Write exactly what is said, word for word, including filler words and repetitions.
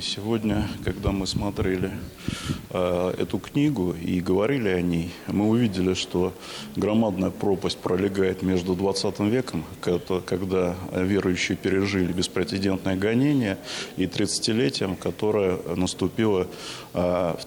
Сегодня, когда мы смотрели э, эту книгу и говорили о ней, мы увидели, что громадная пропасть пролегает между двадцатым веком, когда верующие пережили беспрецедентное гонение, и тридцатилетием, которое наступило э, в